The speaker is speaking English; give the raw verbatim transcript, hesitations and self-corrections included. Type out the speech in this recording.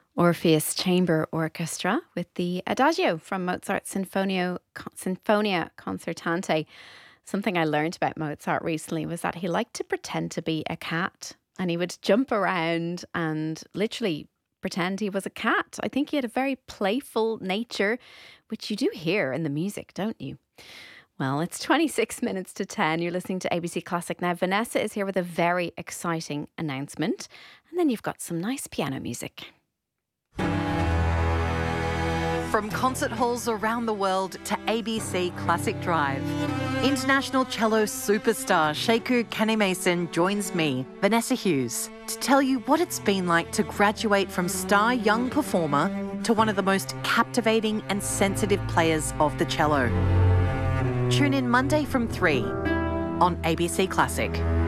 Orpheus Chamber Orchestra with the Adagio from Mozart's Sinfonio, Sinfonia Concertante. Something I learned about Mozart recently was that he liked to pretend to be a cat, and he would jump around and literally pretend he was a cat. I think he had a very playful nature, which you do hear in the music, don't you? Well, it's twenty-six minutes to ten. You're listening to A B C Classic now. Vanessa is here with a very exciting announcement, and then you've got some nice piano music. From concert halls around the world to A B C Classic Drive, international cello superstar Sekou Kanemason joins me, Vanessa Hughes, to tell you what it's been like to graduate from star young performer to one of the most captivating and sensitive players of the cello. Tune in Monday from three on A B C Classic.